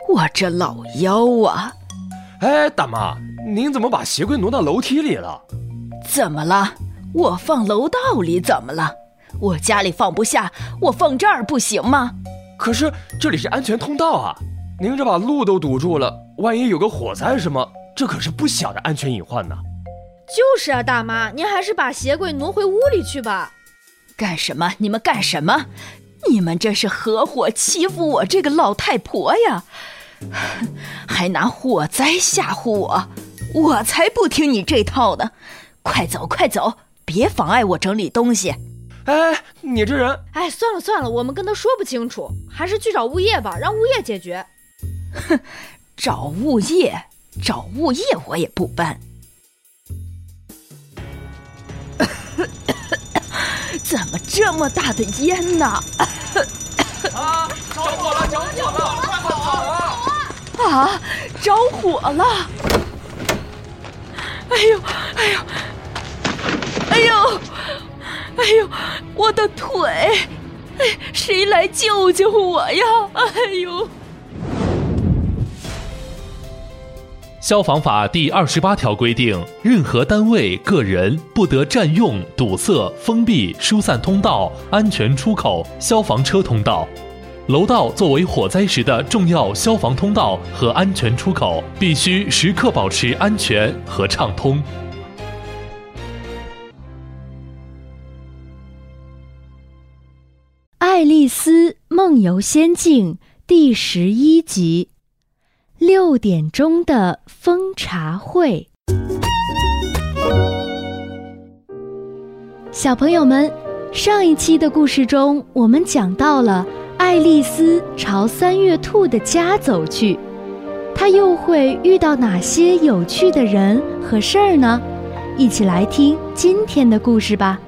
我这老腰啊！ 哎，大妈，您怎么把鞋柜挪到楼梯里了？ 怎么了？我放楼道里怎么了？我家里放不下，我放这儿不行吗？ 可是这里是安全通道啊，您这把路都堵住了，万一有个火灾什么，这可是不小的安全隐患呢。 就是啊，大妈，您还是把鞋柜挪回屋里去吧。 干什么？你们干什么？你们这是合伙欺负我这个老太婆呀！还拿火灾吓唬我，我才不听你这套呢！快走快走，别妨碍我整理东西。 哎，你这人…… 哎，算了算了，我们跟他说不清楚，还是去找物业吧，让物业解决。 哼，找物业我也不搬。怎么这么大的烟呢？ 啊！着火了！着火了！快跑啊！ 啊！着火了！哎呦！哎呦！哎呦！哎呦！我的腿！哎，谁来救救我呀！哎呦！ 消防法第28条规定，任何单位、个人不得占用、堵塞、封闭、疏散通道、安全出口、消防车通道。楼道作为火灾时的重要消防通道和安全出口，必须时刻保持安全和畅通。 爱丽丝梦游仙境第11集，6点钟的封茶会。小朋友们，上一期的故事中，我们讲到了爱丽丝朝三月兔的家走去，她又会遇到哪些有趣的人和事儿呢？一起来听今天的故事吧。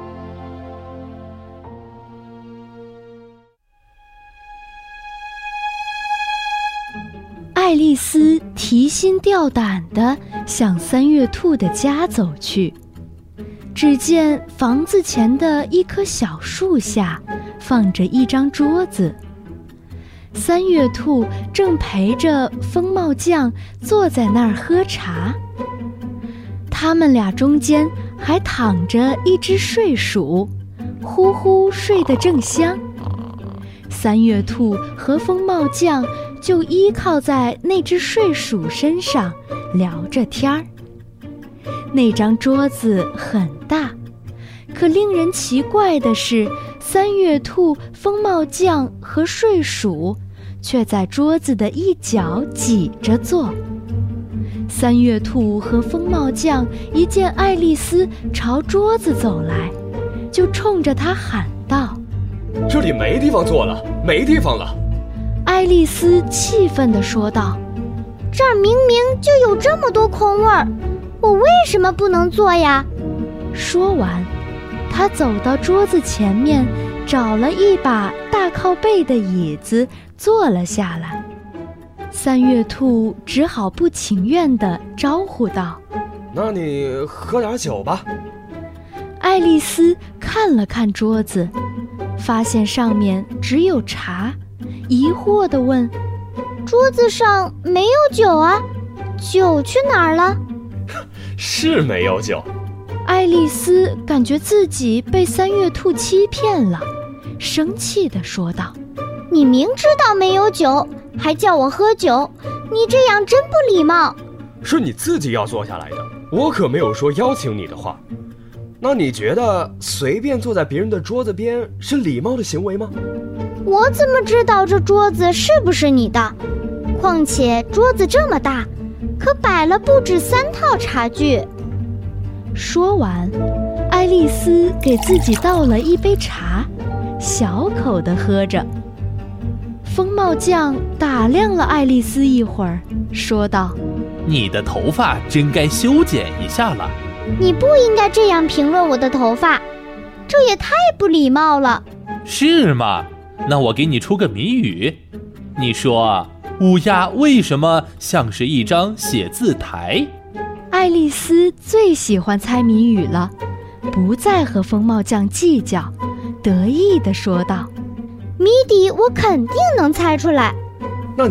爱丽丝提心吊胆地向三月兔的家走去，只见房子前的一棵小树下放着一张桌子，三月兔正陪着风帽匠坐在那儿喝茶，他们俩中间还躺着一只睡鼠，呼呼睡得正香。三月兔和风帽匠就依靠在那只睡鼠身上聊着天儿。那张桌子很大，可令人奇怪的是，三月兔、风帽匠和睡鼠却在桌子的一角挤着坐。三月兔和风帽匠一见爱丽丝朝桌子走来，就冲着她喊道： 这里没地方坐了，没地方了。 爱丽丝气愤地说道： 这儿明明就有这么多空位儿，我为什么不能坐呀？ 说完，她走到桌子前面，找了一把大靠背的椅子坐了下来。三月兔只好不情愿地招呼道： 那你喝点酒吧。 爱丽丝看了看桌子，发现上面只有茶，疑惑地问： 桌子上没有酒啊，酒去哪儿了？ 是没有酒。 爱丽丝感觉自己被三月兔欺骗了，生气地说道： 你明知道没有酒，还叫我喝酒，你这样真不礼貌。 是你自己要坐下来的，我可没有说邀请你的话。那你觉得随便坐在别人的桌子边是礼貌的行为吗？ 我怎么知道这桌子是不是你的？况且桌子这么大，可摆了不止3套茶具。 说完，爱丽丝给自己倒了一杯茶，小口地喝着。风帽匠打量了爱丽丝一会儿，说道： 你的头发真该修剪一下了。 你不应该这样评论我的头发，这也太不礼貌了。 是吗？那我给你出个谜语，你说乌鸦为什么像是一张写字台？ 爱丽丝最喜欢猜谜语了，不再和风帽匠计较，得意地说道： 谜底我肯定能猜出来，